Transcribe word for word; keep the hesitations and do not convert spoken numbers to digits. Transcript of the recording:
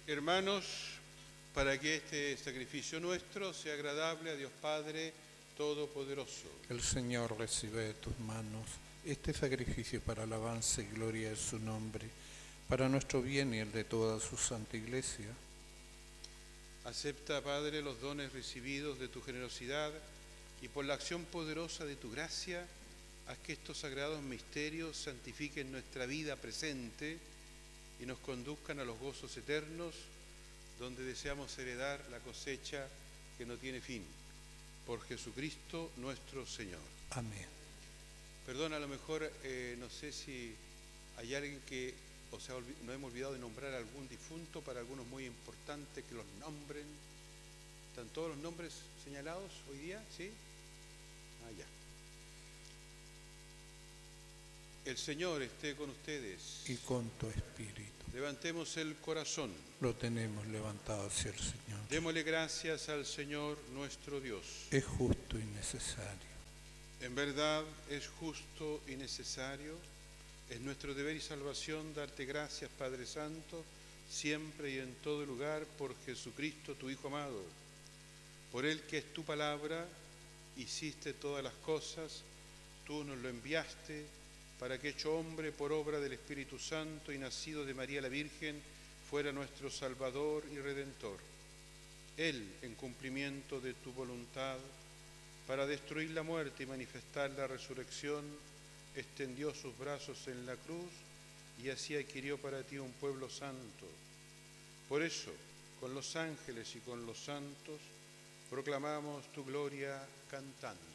Hermanos, para que este sacrificio nuestro sea agradable a Dios Padre Todopoderoso. El Señor recibe de tus manos este sacrificio para alabanza y gloria de su nombre, para nuestro bien y el de toda su santa Iglesia. Acepta, Padre, los dones recibidos de tu generosidad y por la acción poderosa de tu gracia, haz que estos sagrados misterios santifiquen nuestra vida presente y nos conduzcan a los gozos eternos, donde deseamos heredar la cosecha que no tiene fin. Por Jesucristo nuestro Señor. Amén. Perdón, a lo mejor eh, no sé si hay alguien que, o sea, nos hemos olvidado de nombrar a algún difunto, para algunos muy importantes que los nombren. ¿Están todos los nombres señalados hoy día? ¿Sí? Ah, ya. El Señor esté con ustedes. Y con tu espíritu. Levantemos el corazón. Lo tenemos levantado hacia el Señor. Démosle gracias al Señor nuestro Dios. Es justo y necesario. En verdad es justo y necesario. Es nuestro deber y salvación darte gracias, Padre Santo, siempre y en todo lugar, por Jesucristo, tu Hijo amado. Por Él, que es tu palabra, hiciste todas las cosas, tú nos lo enviaste, para que hecho hombre por obra del Espíritu Santo y nacido de María la Virgen, fuera nuestro Salvador y Redentor. Él, en cumplimiento de tu voluntad, para destruir la muerte y manifestar la resurrección, extendió sus brazos en la cruz y así adquirió para ti un pueblo santo. Por eso, con los ángeles y con los santos, proclamamos tu gloria cantando.